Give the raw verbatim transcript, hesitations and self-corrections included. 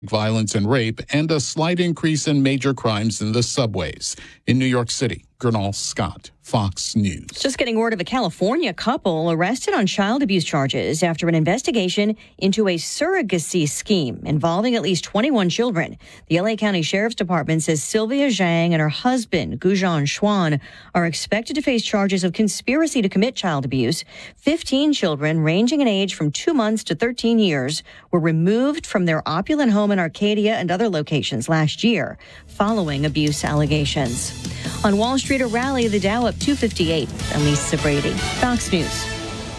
violence and rape, and a slight increase in major crimes in the subways. In New York City, Gernal Scott, Fox News. Just getting word of a California couple arrested on child abuse charges after an investigation into a surrogacy scheme involving at least twenty-one children. The L A County Sheriff's Department says Sylvia Zhang and her husband, Gujan Xuan, are expected to face charges of conspiracy to commit child abuse. Fifteen children, ranging in age from two months to thirteen years, were removed from their opulent home in Arcadia and other locations last year following abuse allegations. On Wall Street, a rally, the Dow up two fifty-eight. I'm Lisa Brady, Fox News.